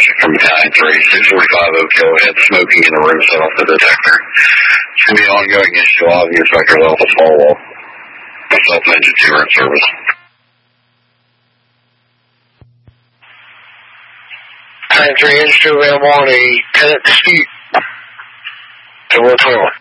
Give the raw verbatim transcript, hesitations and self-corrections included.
from nine three, six forty-five Oak Hill. Had smoking in the room set off the detector. It's going to be an ongoing issue. I'll have the inspector level the follow up. Self-engine two are in service. nine three, Industry Ram on a tenant dispute. So what's wrong?